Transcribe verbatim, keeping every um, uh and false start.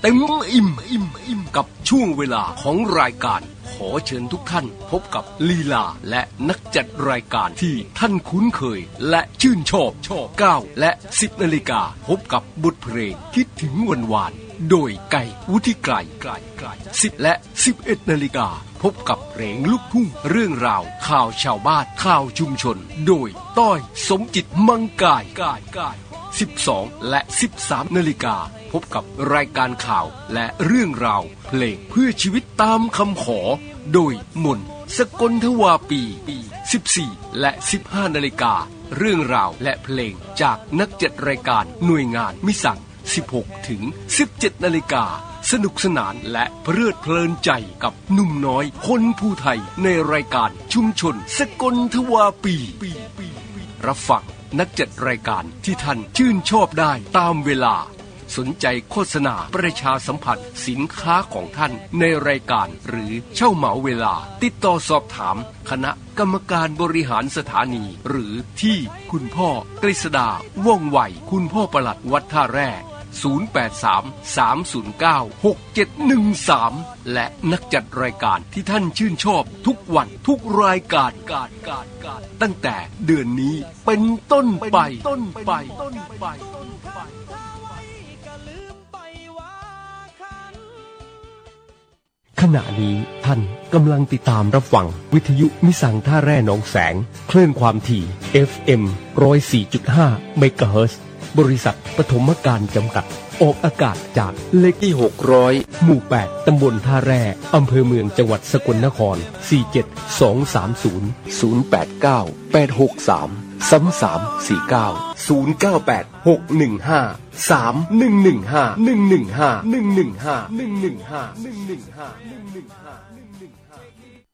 เต็มอิ่มอิ่มอิ่มกับช่วงเวลาของรายการขอเชิญทุกท่านพบกับลีลาและนักจัดรายการที่ท่านคุ้นเคยและชื่นชอบชอบเก้าและสิบนาฬิกาพบกับบทเพลงคิดถึงวันวานโดยไก่วุฒิไกรไกรไกรสิบและสิบเอ็ดนาฬิกาพบกับเพลงลูกทุ่งเรื่องราวข่าวชาวบ้านข่าวชุมชนโดยต้อยสมจิตมังกายกายกายสิบสองและสิบสามนาฬิกาพบกับรายการข่าวและเรื่องราวเพลงเพื่อชีวิตตามคำขอโดยมนสกลทวาปีสิบสี่และสิบห้านาฬิกาเรื่องราวและเพลงจากนักจัดรายการหน่วยงานมิสั่งสิบหกถึงสิบเจ็ดนาฬิกาสนุกสนานและเพลิดเพลินใจกับหนุ่มน้อยคนผู้ไทยในรายการชุมชนสกลทวาปีรับฟังนักจัดรายการที่ท่านชื่นชอบได้ตามเวลาสนใจโฆษณาประชาสัมพันธ์สินค้าของท่านในรายการหรือเช่าเหมาเวลาติดต่อสอบถามคณะกรรมการบริหารสถานีหรือที่คุณพ่อกฤษดาว่องไวคุณพ่อปลัดวัดท่าแร่ศูนย์ แปด สาม สาม ศูนย์ เก้า หก เจ็ด หนึ่ง สามและนักจัดรายการที่ท่านชื่นชอบทุกวันทุกรายการการการการตั้งแต่เดือนนี้เป็นต้นไปต้นไปต้นไปขณะนี้ท่านกำลังติดตามรับฟังวิทยุมิสังท่าแร่หนองแสงคลื่นความถี่ เอฟ เอ็ม หนึ่งร้อยสี่จุดห้า เมกะเฮิรตซ์บริษัทปฐมการจำกัดออกอากาศจากเลขที่หกร้อยหมู่แปดตำบลท่าแร่อำเภอเมืองจังหวัดสกลนครสี่ เจ็ด สอง สาม ศูนย์ ศูนย์ แปด เก้า แปด หก สาม สาม สาม สี่ เก้า ศูนย์ เก้า แปด หก หนึ่ง ห้า สาม หนึ่ง หนึ่ง ห้า หนึ่ง หนึ่ง ห้า หนึ่ง หนึ่ง ห้า หนึ่ง หนึ่ง ห้า หนึ่ง หนึ่ง ห้า หนึ่ง หนึ่ง ห้า